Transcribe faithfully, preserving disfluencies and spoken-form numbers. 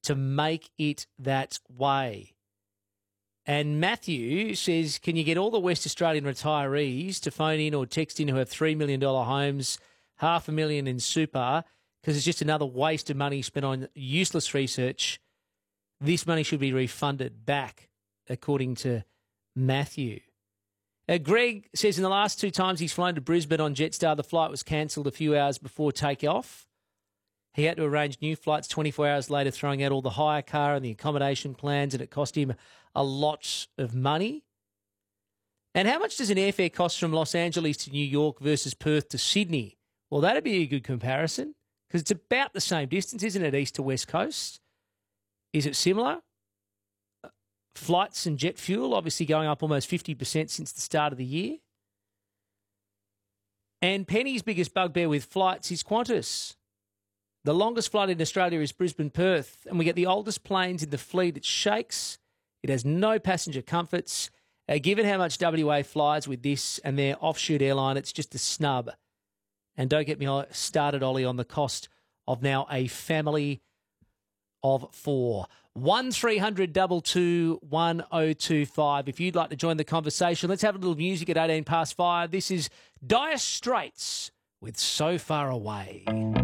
to make it that way. And Matthew says, can you get all the West Australian retirees to phone in or text in who have three million dollars homes, half a million in super, because it's just another waste of money spent on useless research. This money should be refunded back, according to Matthew. Uh, Greg says in the last two times he's flown to Brisbane on Jetstar, the flight was cancelled a few hours before takeoff. He had to arrange new flights twenty-four hours later, throwing out all the hire car and the accommodation plans, and it cost him a lot of money. And how much does an airfare cost from Los Angeles to New York versus Perth to Sydney? Well, that'd be a good comparison because it's about the same distance, isn't it, east to west coast? Is it similar? Flights and jet fuel obviously going up almost fifty percent since the start of the year. And Penny's biggest bugbear with flights is Qantas. The longest flight in Australia is Brisbane-Perth, and we get the oldest planes in the fleet. It shakes. It has no passenger comforts. Uh, given how much W A flies with this and their offshoot airline, it's just a snub. And don't get me started, Ollie, on the cost of now a family of four. one three hundred two two one oh two five. If you'd like to join the conversation, let's have a little music at eighteen past five. This is Dire Straits with So Far Away.